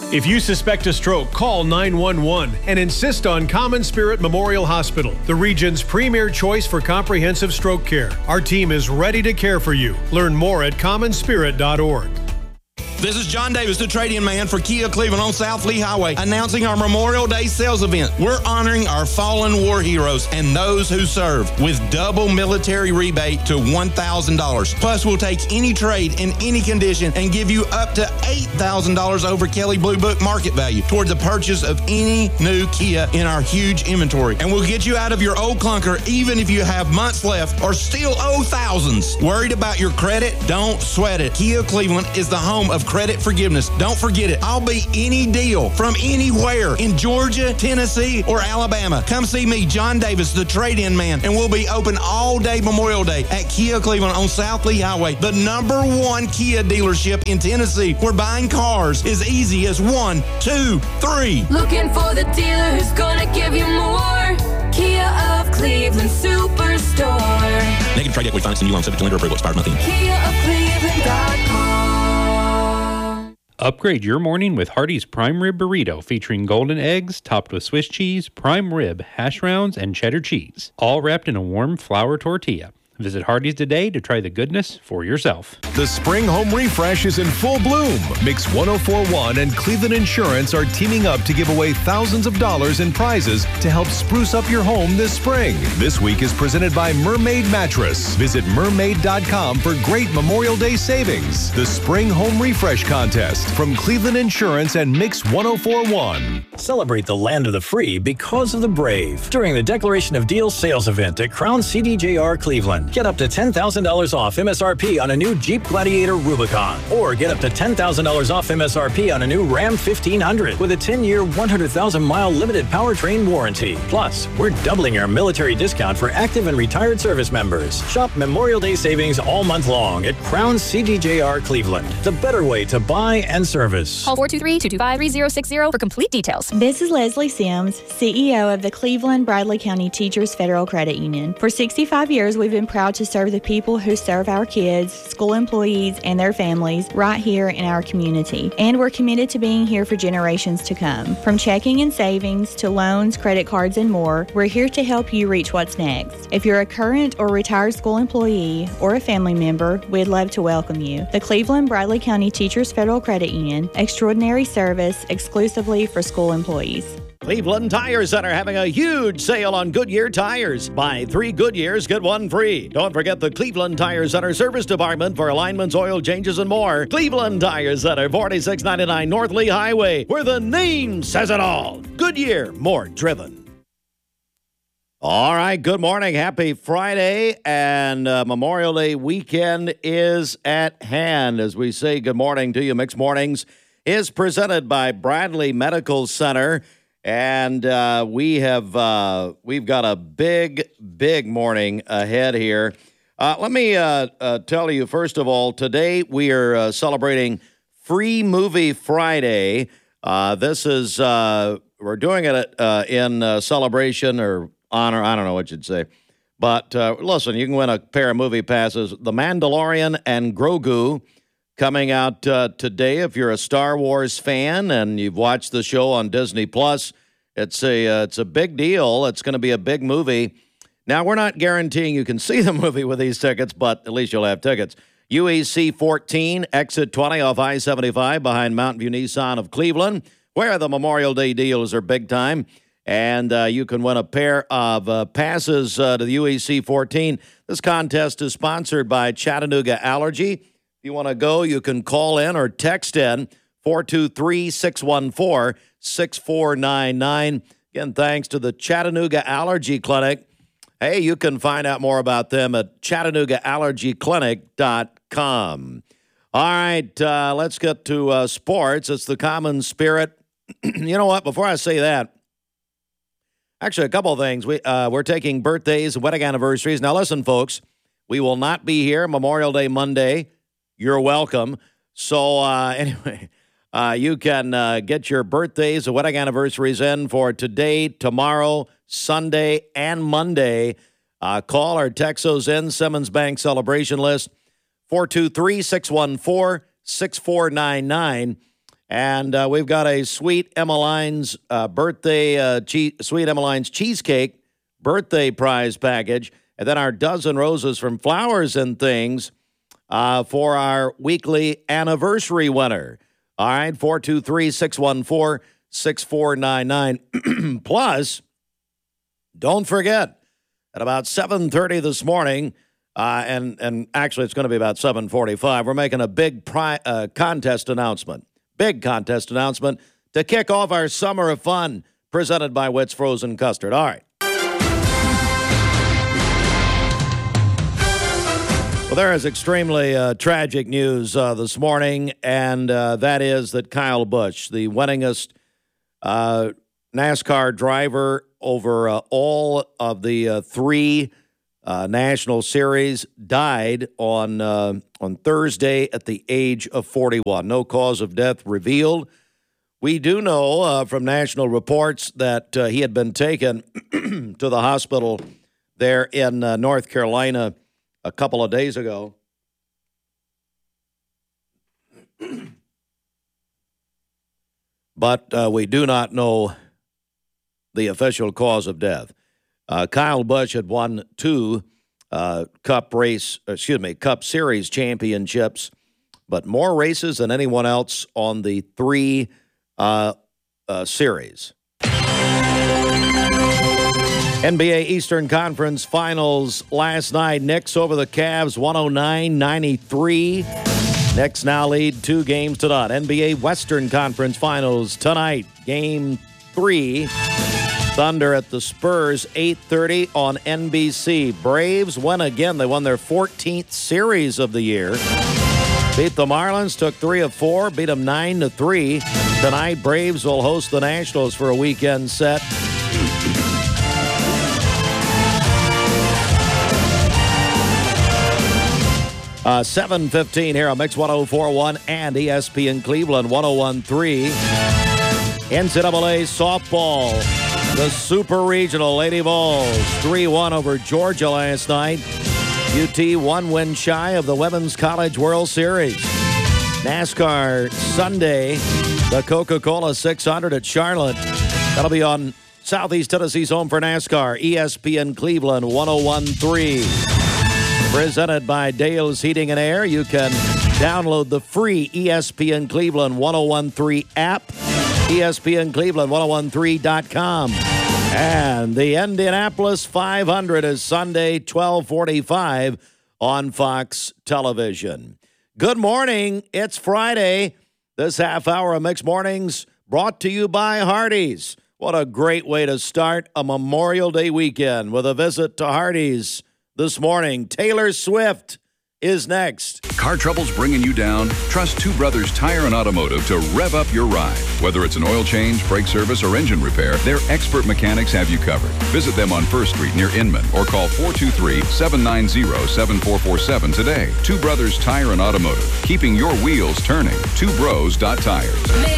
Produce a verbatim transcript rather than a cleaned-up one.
If you suspect a stroke, call nine one one and insist on Common Spirit Memorial Hospital, the region's premier choice for comprehensive stroke care. Our team is ready to care for you. Learn more at common spirit dot org. This is John Davis, the trade-in man for Kia Cleveland on South Lee Highway, announcing our Memorial Day sales event. We're honoring our fallen war heroes and those who serve with double military rebate to one thousand dollars. Plus, we'll take any trade in any condition and give you up to eight thousand dollars over Kelley Blue Book market value toward the purchase of any new Kia in our huge inventory. And we'll get you out of your old clunker even if you have months left or still owe thousands. Worried about your credit? Don't sweat it. Kia Cleveland is the home of credit forgiveness. Don't forget it. I'll be any deal from anywhere in Georgia, Tennessee, or Alabama. Come see me, John Davis, the trade-in man, and we'll be open all day Memorial Day at Kia Cleveland on South Lee Highway, the number one Kia dealership in Tennessee, where buying cars is easy as one, two, three. Looking for the dealer who's gonna give you more. Kia of Cleveland Superstore. Negative trade equity finance and new loan subject to lender approval. Expired month end. Kia of Cleveland dot com. Upgrade your morning with Hardee's Prime Rib Burrito, featuring golden eggs topped with Swiss cheese, prime rib, hash browns, and cheddar cheese, all wrapped in a warm flour tortilla. Visit Hardee's today to try the goodness for yourself. The spring home refresh is in full bloom. Mix one oh four point one and Cleveland Insurance are teaming up to give away thousands of dollars in prizes to help spruce up your home this spring. This week is presented by Mermaid Mattress. Visit mermaid dot com for great Memorial Day savings. The Spring Home Refresh Contest from Cleveland Insurance and Mix one oh four point one. Celebrate the land of the free because of the brave during the Declaration of Deals sales event at Crown C D J R Cleveland. Get up to ten thousand dollars off M S R P on a new Jeep Gladiator Rubicon. Or get up to ten thousand dollars off M S R P on a new Ram fifteen hundred with a ten-year, one hundred thousand mile limited powertrain warranty. Plus, we're doubling our military discount for active and retired service members. Shop Memorial Day savings all month long at Crown C D J R Cleveland. The better way to buy and service. Call four two three, two two five, three zero six zero for complete details. This is Leslie Sims, C E O of the Cleveland Bradley County Teachers Federal Credit Union. For sixty-five years, we've been proud to serve the people who serve our kids, school employees, and their families right here in our community. And we're committed to being here for generations to come. From checking and savings to loans, credit cards, and more, we're here to help you reach what's next. If you're a current or retired school employee or a family member, we'd love to welcome you. The Cleveland Bradley County Teachers Federal Credit Union, extraordinary service exclusively for school employees. Cleveland Tire Center having a huge sale on Goodyear tires. Buy three Goodyears, get one free. Don't forget the Cleveland Tire Center service department for alignments, oil changes, and more. Cleveland Tire Center, forty-six ninety-nine North Lee Highway, where the name says it all. Goodyear, more driven. All right, good morning. Happy Friday, and uh, Memorial Day weekend is at hand. As we say good morning to you, Mixed Mornings is presented by Bradley Medical Center. And uh, we have uh, we've got a big, big morning ahead here. Uh, let me uh, uh, tell you, first of all, today we are uh, celebrating Free Movie Friday. Uh, this is uh, we're doing it uh, in uh, celebration or honor. I don't know what you'd say, but uh, listen, you can win a pair of movie passes. The Mandalorian and Grogu coming out uh, today. If you're a Star Wars fan and you've watched the show on Disney Plus, it's a uh, it's a big deal. It's going to be a big movie. Now, we're not guaranteeing you can see the movie with these tickets, but at least you'll have tickets. U E C fourteen, exit twenty off I seventy-five behind Mountain View Nissan of Cleveland, where the Memorial Day deals are big time. And uh, you can win a pair of uh, passes uh, to the U E C fourteen. This contest is sponsored by Chattanooga Allergy. If you want to go, you can call in or text in four two three, six one four, six four nine nine. Again, thanks to the Chattanooga Allergy Clinic. Hey, you can find out more about them at chattanooga allergy clinic dot com. All right, uh, let's get to uh, sports. It's the Common Spirit. You know what? Before I say that, actually, a couple of things. We, uh, we're taking birthdays and wedding anniversaries. Now, listen, folks, we will not be here Memorial Day Monday. You're welcome. So, uh, anyway, uh, you can uh, get your birthdays and wedding anniversaries in for today, tomorrow, Sunday, and Monday. Uh, call or text those in. Simmons Bank celebration list, four two three, six one four, six four nine nine. And uh, we've got a Sweet Emmeline's uh, birthday, uh, che- Sweet Emmeline's cheesecake birthday prize package. And then our dozen roses from Flowers and Things uh, for our weekly anniversary winner. All right, four two three, six one four, six four nine nine. Plus, don't forget, at about seven thirty this morning, uh, and, and actually it's going to be about seven forty-five, we're making a big pri- uh, contest announcement. Big contest announcement to kick off our summer of fun presented by Witt's Frozen Custard. All right. Well, there is extremely uh, tragic news uh, this morning, and uh, that is that Kyle Busch, the winningest uh, NASCAR driver over uh, all of the uh, three uh, national series, died on uh, on Thursday at the age of forty-one. No cause of death revealed. We do know uh, from national reports that uh, he had been taken to the hospital there in uh, North Carolina a couple of days ago. But uh, we do not know the official cause of death. Uh, Kyle Busch had won two uh, Cup race, excuse me, Cup Series championships, but more races than anyone else on the three uh, uh, series. N B A Eastern Conference Finals last night. Knicks over the Cavs, one oh nine ninety-three. Knicks now lead two games to none. N B A Western Conference Finals tonight. Game three. Thunder at the Spurs, eight thirty on N B C. Braves win again. They won their fourteenth series of the year. Beat the Marlins, took three of four, beat them nine to three. Tonight, Braves will host the Nationals for a weekend set. Uh, seven fifteen here on Mix one oh four point one and E S P N Cleveland one oh one point three. N C double A softball. The Super Regional Lady Vols three one over Georgia last night. U T one win shy of the Women's College World Series. NASCAR Sunday, the Coca-Cola six hundred at Charlotte. That'll be on Southeast Tennessee's home for NASCAR, E S P N Cleveland one oh one point three. Presented by Dale's Heating and Air. You can download the free E S P N Cleveland one oh one point three app, E S P N Cleveland one oh one point three dot com. And the Indianapolis five hundred is Sunday, twelve forty-five on Fox Television. Good morning. It's Friday. This half hour of Mixed Mornings brought to you by Hardee's. What a great way to start a Memorial Day weekend with a visit to Hardee's. This morning, Taylor Swift is next. Car troubles bringing you down? Trust Two Brothers Tire and Automotive to rev up your ride. Whether it's an oil change, brake service, or engine repair, their expert mechanics have you covered. Visit them on First Street near Inman or call four two three, seven nine zero, seven four four seven today. Two Brothers Tire and Automotive, keeping your wheels turning. two bros dot tires.